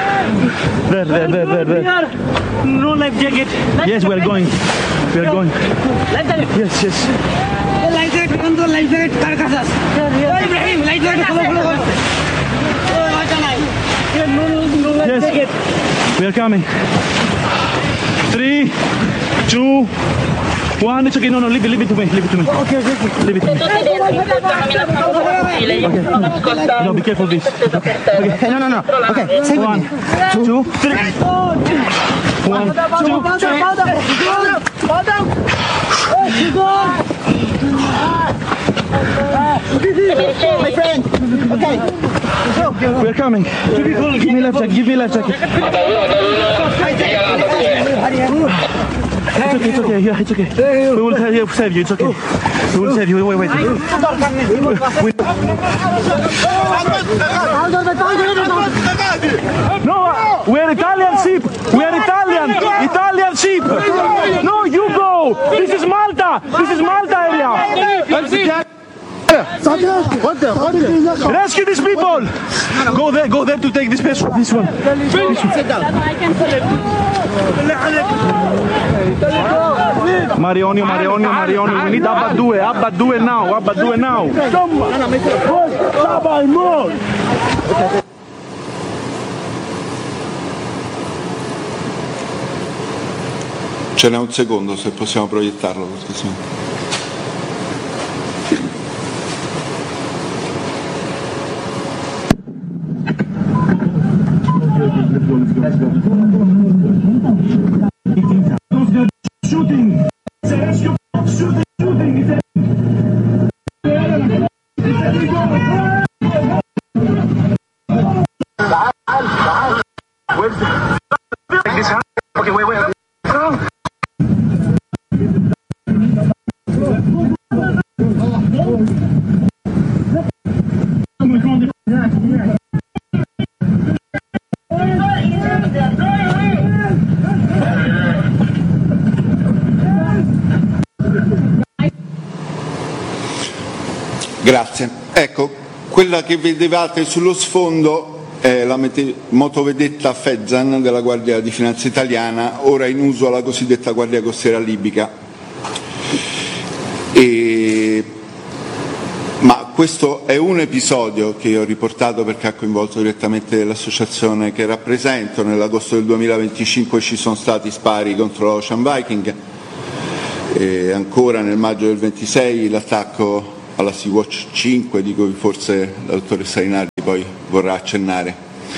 No life jacket. Yes, we're going. Life jacket. Yes. Life jacket. Carcassas. Ibrahim, life jacket. Follow. Yes, we are coming. 3, 2, 1. It's okay. No, leave it to me. Okay. Leave it to me. Okay. No, be careful this. Okay. No. Okay. 1, 2, 3. 1, 2, 3. My friend. Okay. We're coming. Give me life jacket. It's okay. Yeah, it's okay. We will save you. It's okay. We will save you. Wait. No, we're Italian ship. Italian ship. No, you go. This is Malta area. Rescue these people! Go there to take this person. This one. Sit down. Marioni. We need Abba 2 now. Ce n'è un secondo se possiamo proiettarlo, perché sennò... Shooting! Okay, wait. Grazie. Ecco, quella che vedevate sullo sfondo è la motovedetta Fezzan della Guardia di Finanza italiana, ora in uso alla cosiddetta Guardia Costiera libica. Ma questo è un episodio che ho riportato perché ha coinvolto direttamente l'associazione che rappresento. Nell'agosto del 2025 ci sono stati spari contro l'Ocean Viking e ancora nel maggio del 26 l'attacco alla Sea-Watch 5, di cui forse la dottoressa Rinaldi poi vorrà accennare.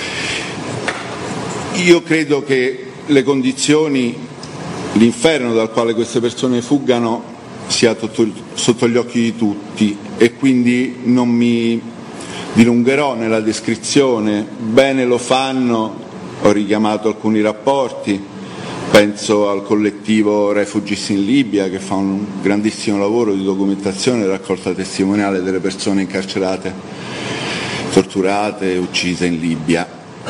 Io credo che le condizioni, l'inferno dal quale queste persone fuggano sia sotto gli occhi di tutti e quindi non mi dilungherò nella descrizione. Bene lo fanno, ho richiamato alcuni rapporti, penso al collettivo Refugees in Libia che fa un grandissimo lavoro di documentazione e raccolta testimoniale delle persone incarcerate, torturate e uccise in Libia.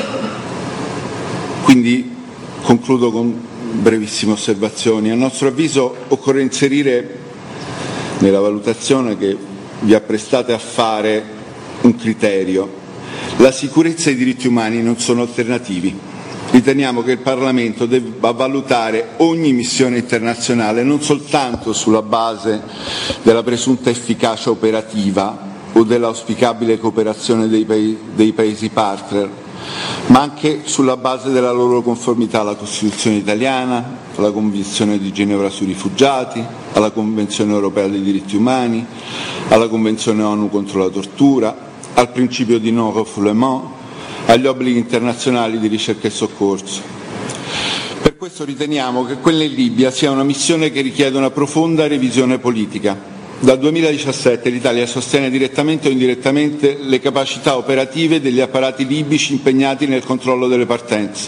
Quindi concludo con brevissime osservazioni. A nostro avviso occorre inserire nella valutazione che vi apprestate a fare un criterio. La sicurezza e i diritti umani non sono alternativi. Riteniamo che il Parlamento debba valutare ogni missione internazionale non soltanto sulla base della presunta efficacia operativa o dell'auspicabile cooperazione dei Paesi partner, ma anche sulla base della loro conformità alla Costituzione italiana, alla Convenzione di Ginevra sui rifugiati, alla Convenzione europea dei diritti umani, alla Convenzione ONU contro la tortura, al principio di non-refoulement, agli obblighi internazionali di ricerca e soccorso. Per questo riteniamo che quella in Libia sia una missione che richiede una profonda revisione politica. Dal 2017 l'Italia sostiene direttamente o indirettamente le capacità operative degli apparati libici impegnati nel controllo delle partenze.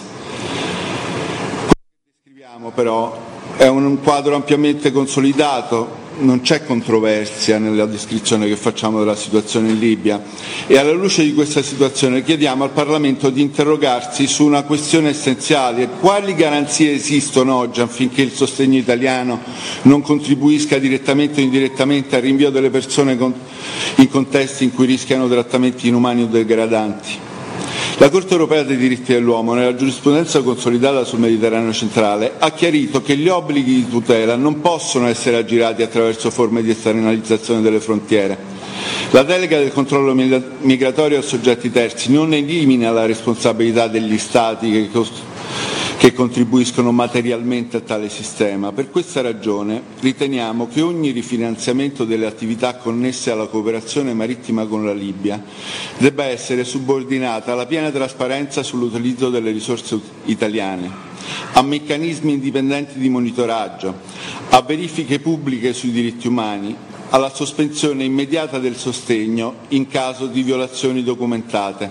Quello che descriviamo però è un quadro ampiamente consolidato, non c'è controversia nella descrizione che facciamo della situazione in Libia e alla luce di questa situazione chiediamo al Parlamento di interrogarsi su una questione essenziale: quali garanzie esistono oggi affinché il sostegno italiano non contribuisca direttamente o indirettamente al rinvio delle persone in contesti in cui rischiano trattamenti inumani o degradanti? La Corte europea dei diritti dell'uomo, nella giurisprudenza consolidata sul Mediterraneo centrale, ha chiarito che gli obblighi di tutela non possono essere aggirati attraverso forme di esternalizzazione delle frontiere. La delega del controllo migratorio a soggetti terzi non elimina la responsabilità degli Stati che contribuiscono materialmente a tale sistema. Per questa ragione riteniamo che ogni rifinanziamento delle attività connesse alla cooperazione marittima con la Libia debba essere subordinata alla piena trasparenza sull'utilizzo delle risorse italiane, a meccanismi indipendenti di monitoraggio, a verifiche pubbliche sui diritti umani, alla sospensione immediata del sostegno in caso di violazioni documentate.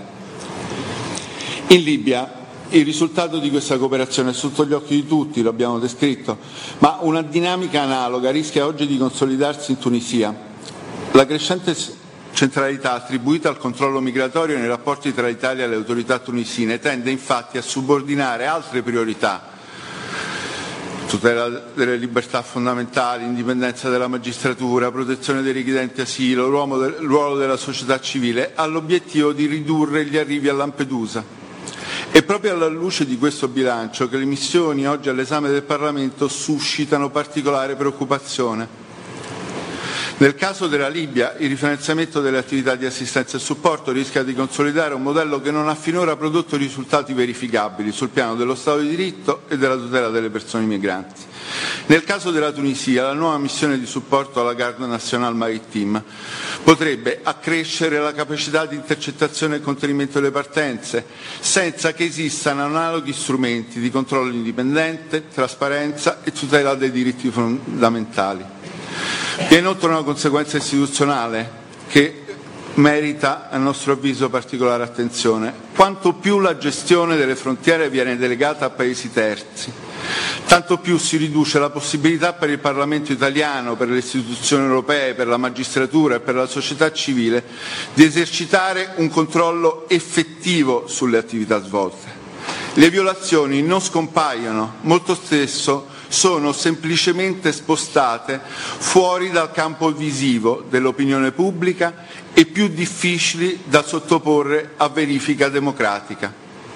In Libia il risultato di questa cooperazione è sotto gli occhi di tutti, lo abbiamo descritto, ma una dinamica analoga rischia oggi di consolidarsi in Tunisia. La crescente centralità attribuita al controllo migratorio nei rapporti tra l'Italia e le autorità tunisine tende infatti a subordinare altre priorità: tutela delle libertà fondamentali, indipendenza della magistratura, protezione dei richiedenti asilo, ruolo della società civile, all'obiettivo di ridurre gli arrivi a Lampedusa. È proprio alla luce di questo bilancio che le missioni oggi all'esame del Parlamento suscitano particolare preoccupazione. Nel caso della Libia, il rifinanziamento delle attività di assistenza e supporto rischia di consolidare un modello che non ha finora prodotto risultati verificabili sul piano dello Stato di diritto e della tutela delle persone migranti. Nel caso della Tunisia, la nuova missione di supporto alla Garde Nationale Maritime potrebbe accrescere la capacità di intercettazione e contenimento delle partenze, senza che esistano analoghi strumenti di controllo indipendente, trasparenza e tutela dei diritti fondamentali. Vi è inoltre una conseguenza istituzionale che merita, a nostro avviso, particolare attenzione. Quanto più la gestione delle frontiere viene delegata a Paesi terzi, tanto più si riduce la possibilità per il Parlamento italiano, per le istituzioni europee, per la magistratura e per la società civile di esercitare un controllo effettivo sulle attività svolte. Le violazioni non scompaiono, molto spesso sono semplicemente spostate fuori dal campo visivo dell'opinione pubblica e più difficili da sottoporre a verifica democratica.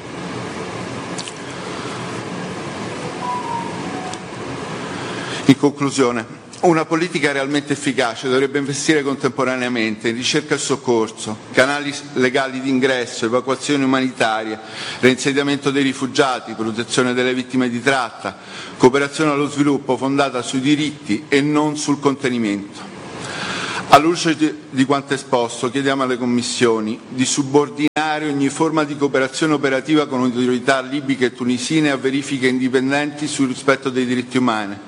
In conclusione, una politica realmente efficace dovrebbe investire contemporaneamente in ricerca e soccorso, canali legali di ingresso, evacuazioni umanitarie, reinsediamento dei rifugiati, protezione delle vittime di tratta, cooperazione allo sviluppo fondata sui diritti e non sul contenimento. Alla luce di quanto esposto, chiediamo alle Commissioni di subordinare ogni forma di cooperazione operativa con autorità libiche e tunisine a verifiche indipendenti sul rispetto dei diritti umani,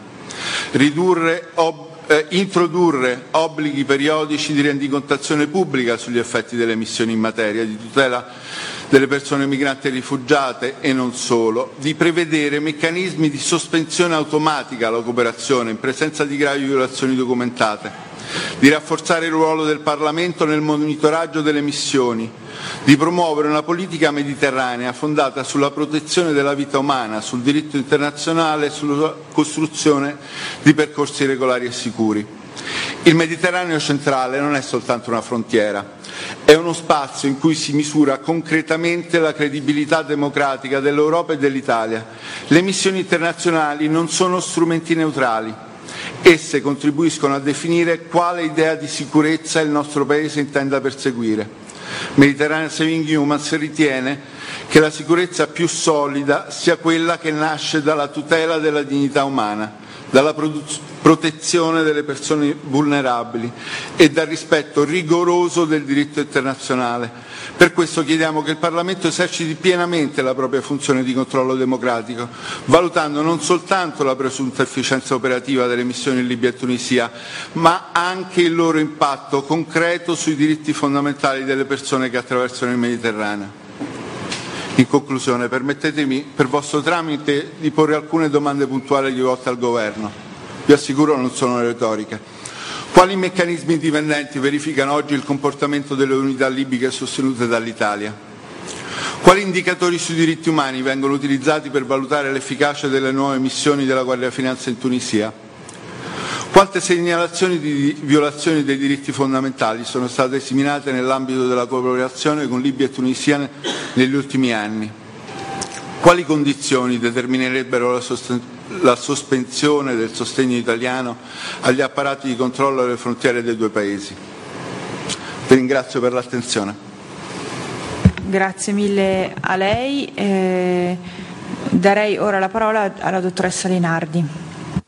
introdurre obblighi periodici di rendicontazione pubblica sugli effetti delle missioni in materia di tutela delle persone migranti e rifugiate e non solo, di prevedere meccanismi di sospensione automatica alla cooperazione in presenza di gravi violazioni documentate, di rafforzare il ruolo del Parlamento nel monitoraggio delle missioni, di promuovere una politica mediterranea fondata sulla protezione della vita umana, sul diritto internazionale e sulla costruzione di percorsi regolari e sicuri. Il Mediterraneo centrale non è soltanto una frontiera, è uno spazio in cui si misura concretamente la credibilità democratica dell'Europa e dell'Italia. Le missioni internazionali non sono strumenti neutrali. Esse contribuiscono a definire quale idea di sicurezza il nostro Paese intenda perseguire. Mediterranean Saving Humans ritiene che la sicurezza più solida sia quella che nasce dalla tutela della dignità umana, dalla protezione delle persone vulnerabili e dal rispetto rigoroso del diritto internazionale. Per questo chiediamo che il Parlamento eserciti pienamente la propria funzione di controllo democratico, valutando non soltanto la presunta efficienza operativa delle missioni in Libia e Tunisia, ma anche il loro impatto concreto sui diritti fondamentali delle persone che attraversano il Mediterraneo. In conclusione, permettetemi per vostro tramite di porre alcune domande puntuali rivolte al Governo. Vi assicuro non sono retoriche. Quali meccanismi indipendenti verificano oggi il comportamento delle unità libiche sostenute dall'Italia? Quali indicatori sui diritti umani vengono utilizzati per valutare l'efficacia delle nuove missioni della Guardia Finanza in Tunisia? Quante segnalazioni di violazioni dei diritti fondamentali sono state seminate nell'ambito della cooperazione con Libia e Tunisia negli ultimi anni? Quali condizioni determinerebbero la sospensione del sostegno italiano agli apparati di controllo delle frontiere dei due Paesi? Vi ringrazio per l'attenzione. Grazie mille a lei. Darei ora la parola alla dottoressa Linardi.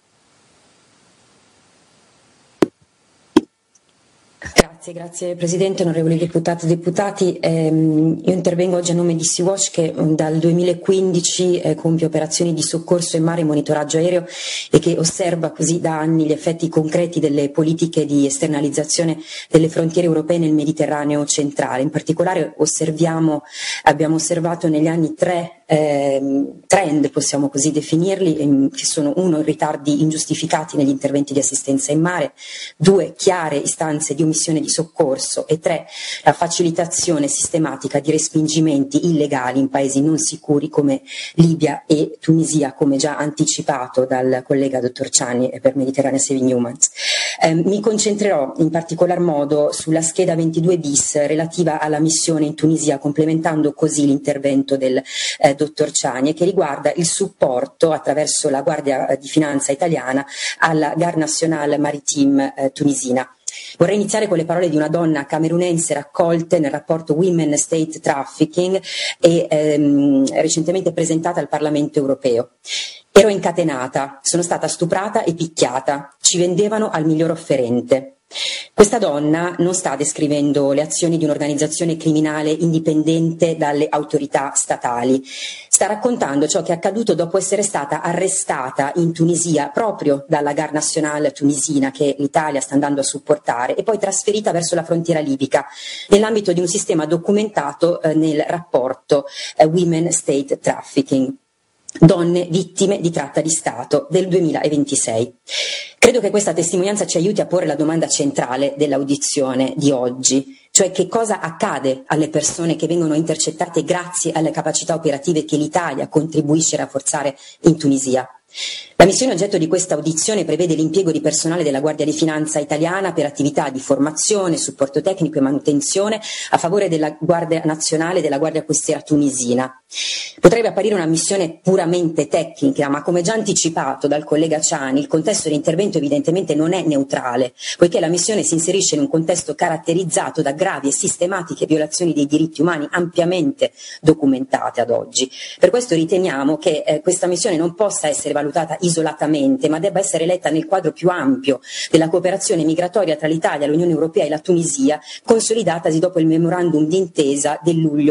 Grazie Presidente, onorevoli deputati e deputati. Io intervengo oggi a nome di Sea-Watch che dal 2015 compie operazioni di soccorso in mare e monitoraggio aereo e che osserva così da anni gli effetti concreti delle politiche di esternalizzazione delle frontiere europee nel Mediterraneo centrale. In particolare abbiamo osservato negli anni tre trend, possiamo così definirli, che sono: 1, ritardi ingiustificati negli interventi di assistenza in mare; 2, chiare istanze di omissione di soccorso; e 3, la facilitazione sistematica di respingimenti illegali in paesi non sicuri come Libia e Tunisia, come già anticipato dal collega dottor Ciani per Mediterranean Saving Humans. Mi concentrerò in particolar modo sulla scheda 22 bis relativa alla missione in Tunisia, complementando così l'intervento del dottor Ciani, che riguarda il supporto attraverso la Guardia di Finanza italiana alla Garde Nationale Maritime tunisina. Vorrei iniziare con le parole di una donna camerunense raccolte nel rapporto Women State Trafficking e recentemente presentata al Parlamento europeo. Ero incatenata, sono stata stuprata e picchiata, ci vendevano al miglior offerente. Questa donna non sta descrivendo le azioni di un'organizzazione criminale indipendente dalle autorità statali, sta raccontando ciò che è accaduto dopo essere stata arrestata in Tunisia proprio dalla Garde Nationale tunisina, che l'Italia sta andando a supportare, e poi trasferita verso la frontiera libica nell'ambito di un sistema documentato nel rapporto Women State Trafficking. Donne vittime di tratta di Stato del 2026. Credo che questa testimonianza ci aiuti a porre la domanda centrale dell'audizione di oggi, cioè che cosa accade alle persone che vengono intercettate grazie alle capacità operative che l'Italia contribuisce a rafforzare in Tunisia. La missione oggetto di questa audizione prevede l'impiego di personale della Guardia di Finanza italiana per attività di formazione, supporto tecnico e manutenzione a favore della Guardia Nazionale e della Guardia Costiera tunisina. Potrebbe apparire una missione puramente tecnica, ma come già anticipato dal collega Ciani, il contesto di intervento evidentemente non è neutrale, poiché la missione si inserisce in un contesto caratterizzato da gravi e sistematiche violazioni dei diritti umani ampiamente documentate ad oggi. Per questo riteniamo che questa missione non possa essere valutata isolatamente, ma debba essere letta nel quadro più ampio della cooperazione migratoria tra l'Italia, l'Unione Europea e la Tunisia, consolidatasi dopo il memorandum d'intesa del luglio